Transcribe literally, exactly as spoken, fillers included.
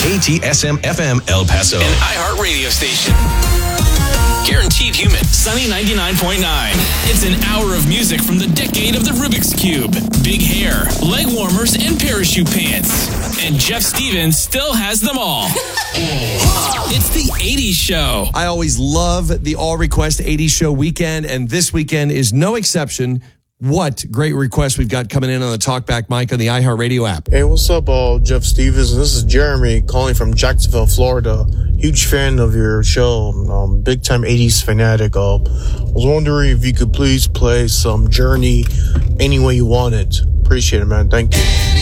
K T S M F M El Paso. An iHeart radio station. Guaranteed human. Sunny ninety-nine point nine. It's an hour of music from the decade of the Rubik's Cube. Big hair, leg warmers, and parachute pants. And Jeff Stevens still has them all. It's the eighties Show. I always love the All Request eighties Show weekend, and this weekend is no exception. What great requests we've got coming in on the Talkback mic on the iHeartRadio app. Hey, what's up, all? Jeff Stevens. This is Jeremy calling from Jacksonville, Florida. Huge fan of your show. Um, big time eighties fanatic. Uh, I was wondering if you could please play some Journey any way you want it. Appreciate it, man. Thank you.